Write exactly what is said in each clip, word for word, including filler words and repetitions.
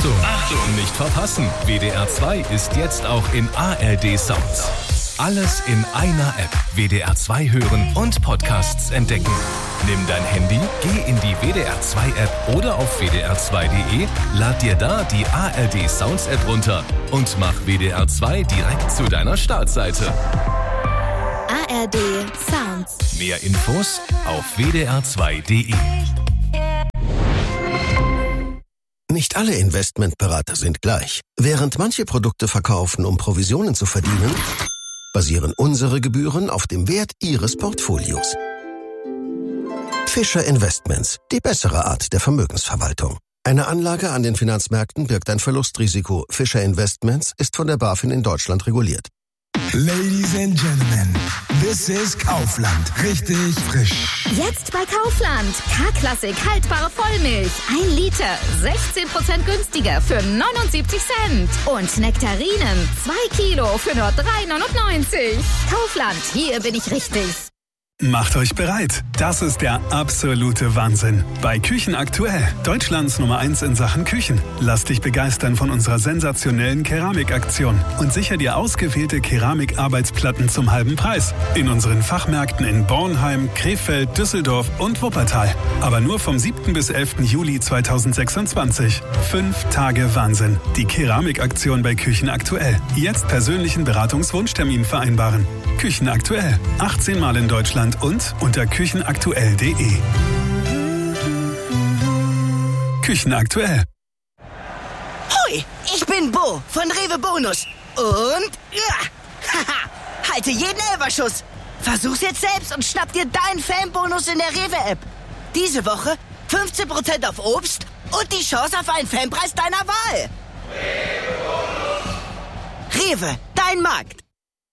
Achtung, Achtung, nicht verpassen. W D R zwei ist jetzt auch in A R D Sounds. Alles in einer App. W D R zwei hören und Podcasts entdecken. Nimm dein Handy, geh in die W D R zwei App oder auf w d r zwei punkt d e, lad dir da die A R D Sounds App runter und mach W D R zwei direkt zu deiner Startseite. A R D Sounds. Mehr Infos auf w d r zwei punkt d e. Nicht alle Investmentberater sind gleich. Während manche Produkte verkaufen, um Provisionen zu verdienen, basieren unsere Gebühren auf dem Wert Ihres Portfolios. Fischer Investments, die bessere Art der Vermögensverwaltung. Eine Anlage an den Finanzmärkten birgt ein Verlustrisiko. Fischer Investments ist von der BaFin in Deutschland reguliert. Ladies and Gentlemen, this is Kaufland. Richtig frisch. Jetzt bei Kaufland. K-Klassik haltbare Vollmilch. Ein Liter. sechzehn Prozent günstiger für neunundsiebzig Cent. Und Nektarinen. Zwei Kilo für nur drei neunundneunzig. Kaufland. Hier bin ich richtig. Macht euch bereit. Das ist der absolute Wahnsinn. Bei Küchen aktuell. Deutschlands Nummer eins in Sachen Küchen. Lass dich begeistern von unserer sensationellen Keramikaktion und sicher dir ausgewählte Keramikarbeitsplatten zum halben Preis. In unseren Fachmärkten in Bornheim, Krefeld, Düsseldorf und Wuppertal. Aber nur vom siebten bis elften Juli zweitausendsechsundzwanzig. Fünf Tage Wahnsinn. Die Keramikaktion bei Küchen aktuell. Jetzt persönlichen Beratungswunschtermin vereinbaren. Küchen aktuell. achtzehn Mal in Deutschland und unter küchenaktuell punkt de. Küchenaktuell. Hui, ich bin Bo von Rewe Bonus. Und ja, haha, halte jeden Elferschuss. Versuch's jetzt selbst und schnapp dir deinen Fanbonus in der Rewe-App. Diese Woche fünfzehn Prozent auf Obst und die Chance auf einen Fanpreis deiner Wahl. Rewe, Rewe, dein Markt.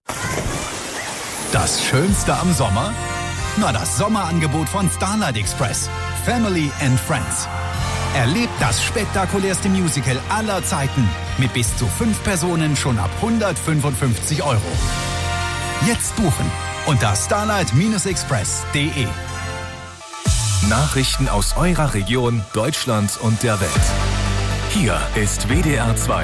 Das Schönste am Sommer? Na, das Sommerangebot von Starlight Express. Family and Friends. Erlebt das spektakulärste Musical aller Zeiten. Mit bis zu fünf Personen schon ab hundertfünfundfünfzig Euro. Jetzt buchen unter starlight express punkt de. Nachrichten aus eurer Region, Deutschland und der Welt. Hier ist W D R zwei.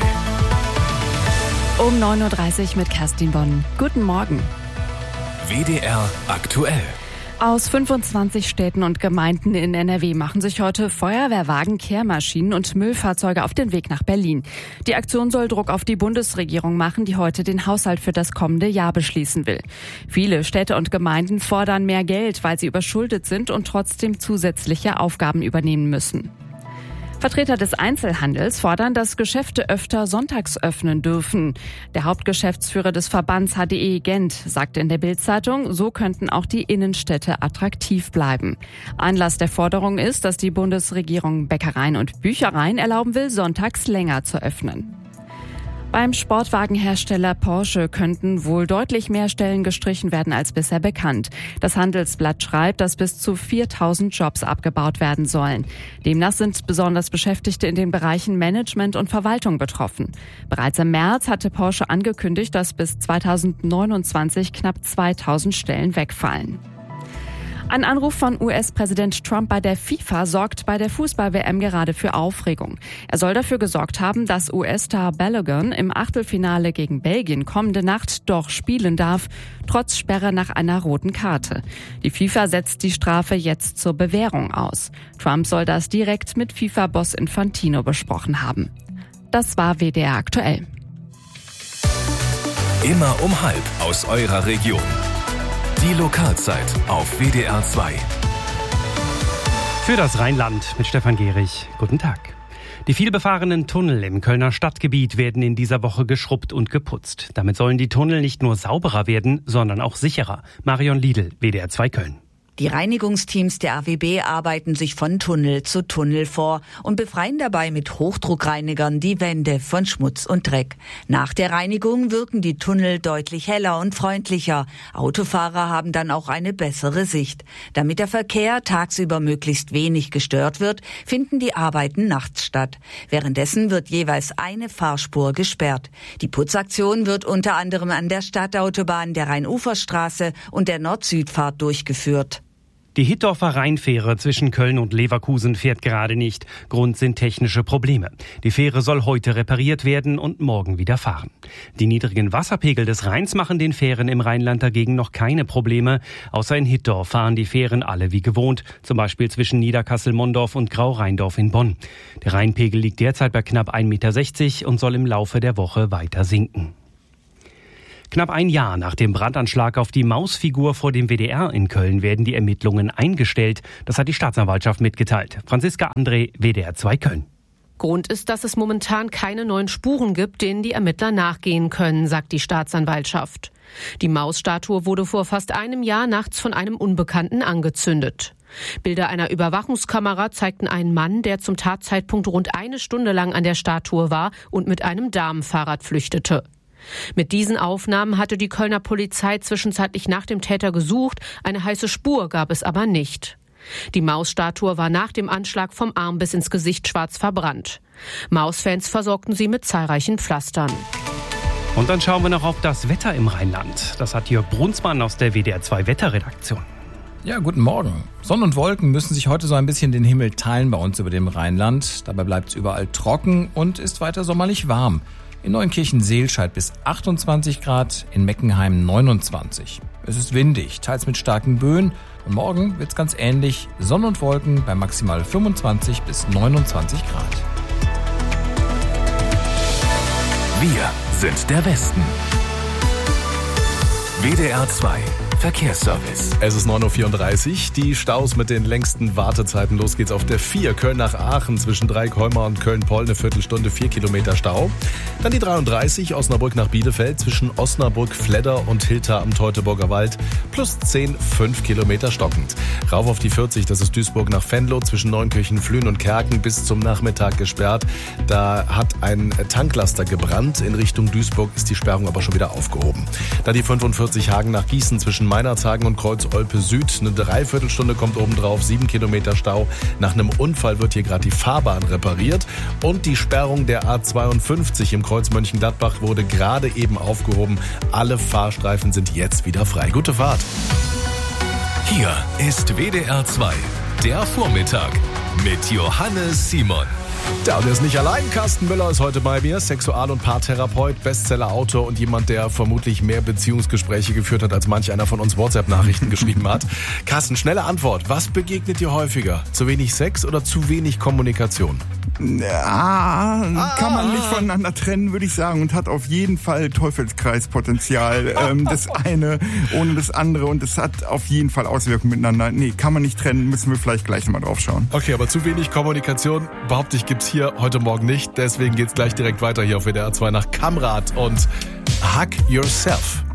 Um neun Uhr dreißig mit Kerstin Bonn. Guten Morgen. W D R aktuell. Aus fünfundzwanzig Städten und Gemeinden in N R W machen sich heute Feuerwehrwagen, Kehrmaschinen und Müllfahrzeuge auf den Weg nach Berlin. Die Aktion soll Druck auf die Bundesregierung machen, die heute den Haushalt für das kommende Jahr beschließen will. Viele Städte und Gemeinden fordern mehr Geld, weil sie überschuldet sind und trotzdem zusätzliche Aufgaben übernehmen müssen. Vertreter des Einzelhandels fordern, dass Geschäfte öfter sonntags öffnen dürfen. Der Hauptgeschäftsführer des Verbands H D E Gent sagt in der Bild-Zeitung, so könnten auch die Innenstädte attraktiv bleiben. Anlass der Forderung ist, dass die Bundesregierung Bäckereien und Büchereien erlauben will, sonntags länger zu öffnen. Beim Sportwagenhersteller Porsche könnten wohl deutlich mehr Stellen gestrichen werden als bisher bekannt. Das Handelsblatt schreibt, dass bis zu viertausend Jobs abgebaut werden sollen. Demnach sind besonders Beschäftigte in den Bereichen Management und Verwaltung betroffen. Bereits im März hatte Porsche angekündigt, dass bis zweitausendneunundzwanzig knapp zweitausend Stellen wegfallen. Ein Anruf von U S-Präsident Trump bei der FIFA sorgt bei der Fußball-W M gerade für Aufregung. Er soll dafür gesorgt haben, dass U S-Star Balogun im Achtelfinale gegen Belgien kommende Nacht doch spielen darf, trotz Sperre nach einer roten Karte. Die FIFA setzt die Strafe jetzt zur Bewährung aus. Trump soll das direkt mit FIFA-Boss Infantino besprochen haben. Das war W D R aktuell. Immer um halb aus eurer Region. Die Lokalzeit auf W D R zwei. Für das Rheinland mit Stefan Gehrig. Guten Tag. Die vielbefahrenen Tunnel im Kölner Stadtgebiet werden in dieser Woche geschrubbt und geputzt. Damit sollen die Tunnel nicht nur sauberer werden, sondern auch sicherer. Marion Liedl, W D R zwei Köln. Die Reinigungsteams der A W B arbeiten sich von Tunnel zu Tunnel vor und befreien dabei mit Hochdruckreinigern die Wände von Schmutz und Dreck. Nach der Reinigung wirken die Tunnel deutlich heller und freundlicher. Autofahrer haben dann auch eine bessere Sicht. Damit der Verkehr tagsüber möglichst wenig gestört wird, finden die Arbeiten nachts statt. Währenddessen wird jeweils eine Fahrspur gesperrt. Die Putzaktion wird unter anderem an der Stadtautobahn, der Rhein-Ufer-Straße und der Nord-Süd-Fahrt durchgeführt. Die Hittorfer Rheinfähre zwischen Köln und Leverkusen fährt gerade nicht. Grund sind technische Probleme. Die Fähre soll heute repariert werden und morgen wieder fahren. Die niedrigen Wasserpegel des Rheins machen den Fähren im Rheinland dagegen noch keine Probleme. Außer in Hittorf fahren die Fähren alle wie gewohnt, zum Beispiel zwischen Niederkassel-Mondorf und Grau-Rheindorf in Bonn. Der Rheinpegel liegt derzeit bei knapp ein Meter sechzig und soll im Laufe der Woche weiter sinken. Knapp ein Jahr nach dem Brandanschlag auf die Mausfigur vor dem W D R in Köln werden die Ermittlungen eingestellt. Das hat die Staatsanwaltschaft mitgeteilt. Franziska André, W D R zwei Köln. Grund ist, dass es momentan keine neuen Spuren gibt, denen die Ermittler nachgehen können, sagt die Staatsanwaltschaft. Die Mausstatue wurde vor fast einem Jahr nachts von einem Unbekannten angezündet. Bilder einer Überwachungskamera zeigten einen Mann, der zum Tatzeitpunkt rund eine Stunde lang an der Statue war und mit einem Damenfahrrad flüchtete. Mit diesen Aufnahmen hatte die Kölner Polizei zwischenzeitlich nach dem Täter gesucht, eine heiße Spur gab es aber nicht. Die Mausstatue war nach dem Anschlag vom Arm bis ins Gesicht schwarz verbrannt. Mausfans versorgten sie mit zahlreichen Pflastern. Und dann schauen wir noch auf das Wetter im Rheinland. Das hat Jörg Brunsmann aus der W D R zwei Wetterredaktion. Ja, guten Morgen. Sonne und Wolken müssen sich heute so ein bisschen den Himmel teilen bei uns über dem Rheinland. Dabei bleibt es überall trocken und ist weiter sommerlich warm. In Neunkirchen-Seelscheid bis achtundzwanzig Grad, in Meckenheim neunundzwanzig. Es ist windig, teils mit starken Böen. Und morgen wird's ganz ähnlich. Sonne und Wolken bei maximal fünfundzwanzig bis neunundzwanzig Grad. Wir sind der Westen. W D R zwei Verkehrsservice. Es ist neun Uhr vierunddreißig. Die Staus mit den längsten Wartezeiten. Los geht's auf der vier. Köln nach Aachen zwischen Dreieckholmer und Köln-Poll. Eine Viertelstunde, vier Kilometer Stau. Dann die dreiunddreißig. Osnabrück nach Bielefeld zwischen Osnabrück, Fledder und Hilter am Teutoburger Wald. Plus zehn, fünf Kilometer stockend. Rauf auf die vierzig. Das ist Duisburg nach Venlo zwischen Neunkirchen, Flühen und Kerken bis zum Nachmittag gesperrt. Da hat ein Tanklaster gebrannt. In Richtung Duisburg ist die Sperrung aber schon wieder aufgehoben. Dann die fünfundvierzig. Hagen nach Gießen zwischen Meinerzhagen und Kreuz-Olpe Süd. Eine Dreiviertelstunde kommt obendrauf, sieben Kilometer Stau. Nach einem Unfall wird hier gerade die Fahrbahn repariert. Und die Sperrung der A zweiundfünfzig im Kreuz Mönchengladbach wurde gerade eben aufgehoben. Alle Fahrstreifen sind jetzt wieder frei. Gute Fahrt. Hier ist W D R zwei, der Vormittag mit Johannes Simon. Ja, und er ist nicht allein. Carsten Müller ist heute bei mir, Sexual- und Paartherapeut, Bestseller-Autor und jemand, der vermutlich mehr Beziehungsgespräche geführt hat, als manch einer von uns WhatsApp-Nachrichten geschrieben hat. Carsten, schnelle Antwort. Was begegnet dir häufiger? Zu wenig Sex oder zu wenig Kommunikation? Ja, ah, kann man nicht voneinander trennen, würde ich sagen, und hat auf jeden Fall Teufelskreispotenzial. Ähm, das eine ohne das andere, und es hat auf jeden Fall Auswirkungen miteinander. Nee, kann man nicht trennen, müssen wir vielleicht gleich nochmal drauf schauen. Okay, aber zu wenig Kommunikation, behaupte ich, gibt's hier heute Morgen nicht. Deswegen geht's gleich direkt weiter hier auf W D R zwei nach Kamrat und Hug Yourself.